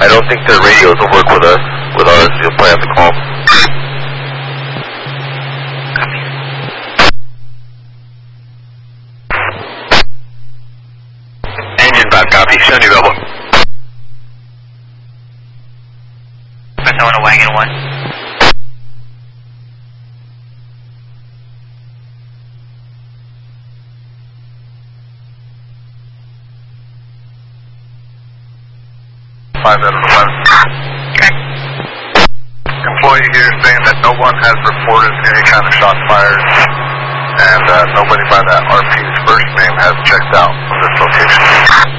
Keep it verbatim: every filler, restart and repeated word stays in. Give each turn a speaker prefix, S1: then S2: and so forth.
S1: I don't think their radios will work with us. With ours, you'll probably have to call. Engine back, copy. Send you double.
S2: Press on a wagon one.
S3: Five out of eleven.
S2: Okay.
S3: Employee here saying that no one has reported any kind of shot fired, and uh, nobody by that R P's first name has checked out from this location.